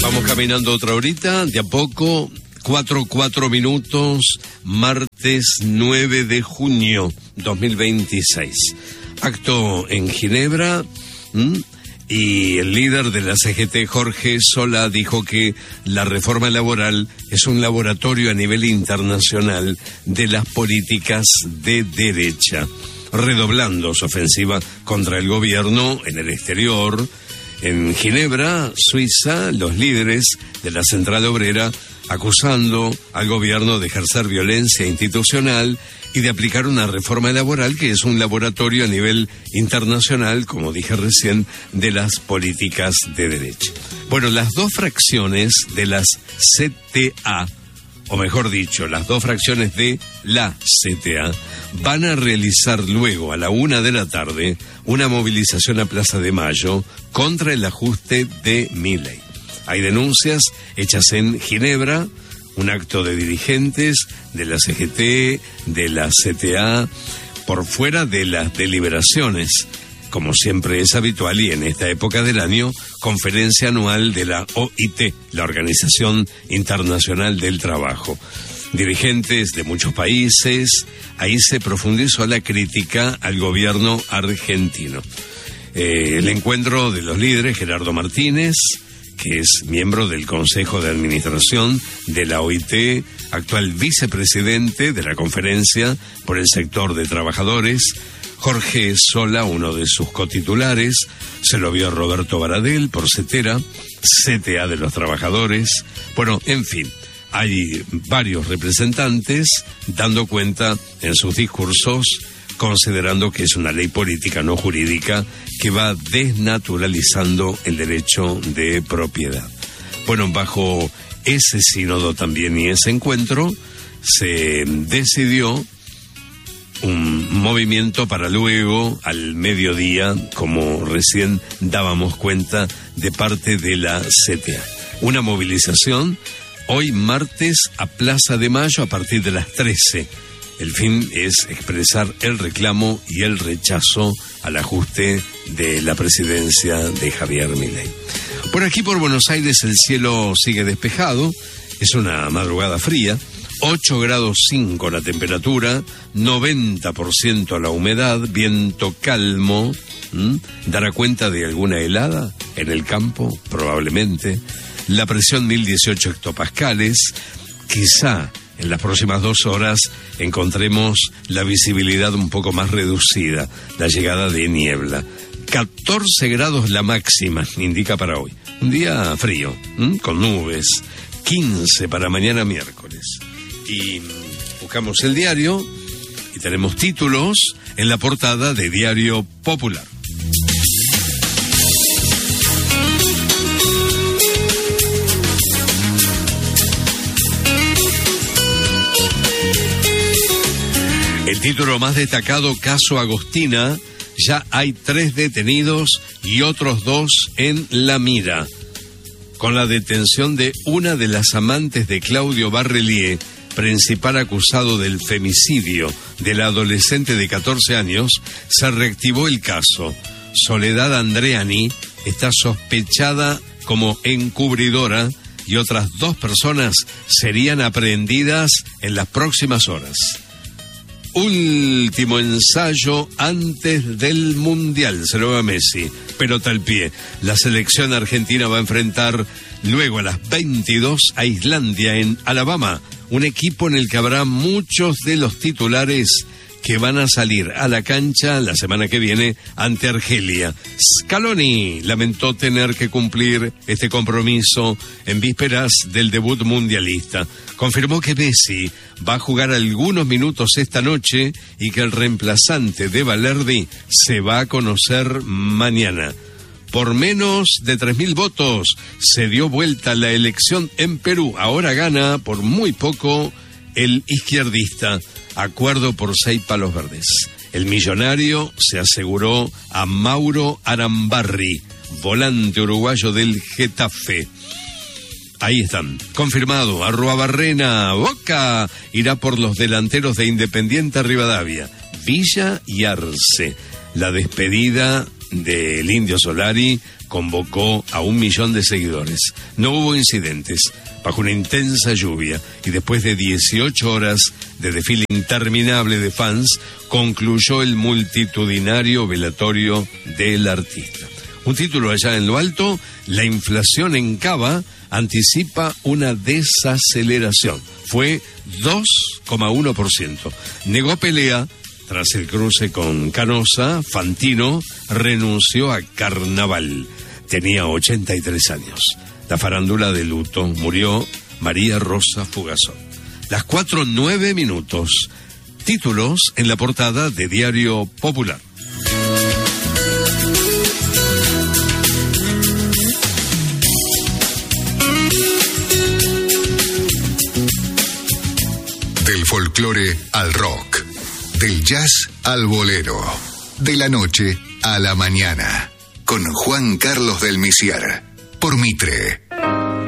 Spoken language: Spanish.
Vamos caminando otra horita, de a poco, 4 minutos, martes 9 de junio 2026. Acto en Ginebra, y el líder de la CGT, Jorge Solá, dijo que la reforma laboral es un laboratorio a nivel internacional de las políticas de derecha, redoblando su ofensiva contra el gobierno en el exterior. En Ginebra, Suiza, los líderes de la Central Obrera acusando al gobierno de ejercer violencia institucional y de aplicar una reforma laboral que es un laboratorio a nivel internacional, como dije recién, de las políticas de derecha. Bueno, las dos fracciones de las CTA, o mejor dicho, las dos fracciones de la CTA, van a realizar luego a la 1:00 p.m. una movilización a Plaza de Mayo contra el ajuste de Milei. Hay denuncias hechas en Ginebra, un acto de dirigentes de la CGT, de la CTA, por fuera de las deliberaciones, como siempre es habitual, y en esta época del año, conferencia anual de la OIT, la Organización Internacional del Trabajo. Dirigentes de muchos países, ahí se profundizó la crítica al gobierno argentino. El encuentro de los líderes, Gerardo Martínez, que es miembro del Consejo de Administración de la OIT, actual vicepresidente de la conferencia por el sector de trabajadores, Jorge Solá, uno de sus cotitulares, se lo vio Roberto Baradel por CETERA, CTA de los trabajadores. Bueno, en fin, hay varios representantes dando cuenta en sus discursos, considerando que es una ley política, no jurídica, que va desnaturalizando el derecho de propiedad. Bueno, bajo ese sínodo también y ese encuentro se decidió un movimiento para luego, al mediodía, como recién dábamos cuenta, de parte de la CTA. Una movilización hoy martes a Plaza de Mayo a partir de las 13. El fin es expresar el reclamo y el rechazo al ajuste de la presidencia de Javier Milei. Por aquí, por Buenos Aires, el cielo sigue despejado. Es una madrugada fría. 8,5 grados la temperatura, 90% la humedad, viento calmo. ¿Dará cuenta de alguna helada en el campo? Probablemente. La presión 1018 hectopascales. Quizá en las próximas 2 horas encontremos la visibilidad un poco más reducida, la llegada de niebla. 14 grados la máxima, indica para hoy. Un día frío, con nubes. 15 para mañana miércoles. Y buscamos el diario y tenemos títulos en la portada de Diario Popular. El título más destacado, caso Agostina, ya hay 3 detenidos y otros 2 en la mira. Con la detención de una de las amantes de Claudio Barrelier, principal acusado del femicidio de la adolescente de 14 años, se reactivó el caso. Soledad Andreani está sospechada como encubridora y otras 2 personas serían aprehendidas en las próximas horas. Último ensayo antes del Mundial, se lo va a Messi, pelota al pie. La selección argentina va a enfrentar luego a las 22 a Islandia en Alabama, un equipo en el que habrá muchos de los titulares que van a salir a la cancha la semana que viene ante Argelia. Scaloni lamentó tener que cumplir este compromiso en vísperas del debut mundialista. Confirmó que Messi va a jugar algunos minutos esta noche y que el reemplazante de Balerdi se va a conocer mañana. Por menos de 3.000 votos se dio vuelta la elección en Perú. Ahora gana por muy poco el izquierdista. Acuerdo por 6 palos verdes. El millonario se aseguró a Mauro Arambarri, volante uruguayo del Getafe. Ahí están. Confirmado. Arruabarrena, Boca irá por los delanteros de Independiente Rivadavia, Villa y Arce. La despedida del Indio Solari convocó a 1 millón de seguidores. No hubo incidentes. Bajo una intensa lluvia y después de 18 horas de desfile interminable de fans, concluyó el multitudinario velatorio del artista. Un título allá en lo alto: la inflación en Cava anticipa una desaceleración. Fue 2,1%. Negó pelea tras el cruce con Canosa. Fantino renunció a Carnaval. Tenía 83 años. La farándula de luto. Murió María Rosa Fugazón. Las 4:09. Títulos en la portada de Diario Popular. Del folclore al rock, del jazz al bolero, de la noche a la mañana, con Juan Carlos del Misier, por Mitre